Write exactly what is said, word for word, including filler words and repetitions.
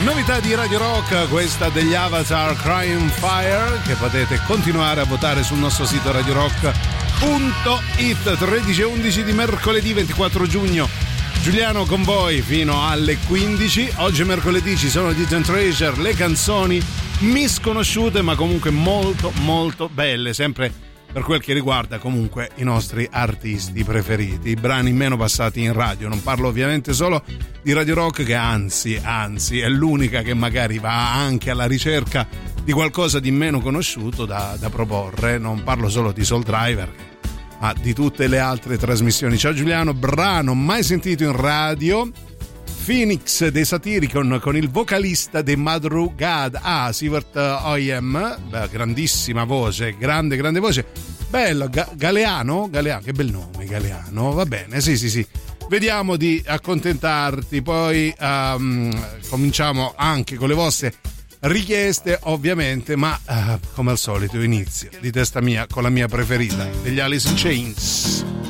Novità di Radio Rock, questa degli Avatar Crying Fire, che potete continuare a votare sul nostro sito radio rock punto it. Tredici e undici di mercoledì ventiquattro giugno. Giuliano con voi fino alle quindici. Oggi è mercoledì, ci sono Hidden Treasure, le canzoni misconosciute ma comunque molto molto belle, sempre per quel che riguarda comunque i nostri artisti preferiti, i brani meno passati in radio. Non parlo ovviamente solo di Radio Rock, che anzi, anzi è l'unica che magari va anche alla ricerca di qualcosa di meno conosciuto da, da proporre. Non parlo solo di Soul Driver, ma di tutte le altre trasmissioni. Ciao Giuliano, brano mai sentito in radio, Phoenix dei Satyricon con il vocalista dei Madrugada, ah, Sivert Oyem, beh, grandissima voce, grande grande voce, bello, Ga- Galeano, Galeano, che bel nome, Galeano, va bene, sì sì sì, vediamo di accontentarti, poi um, cominciamo anche con le vostre richieste ovviamente, ma uh, come al solito inizio di testa mia con la mia preferita, degli Alice in Chains.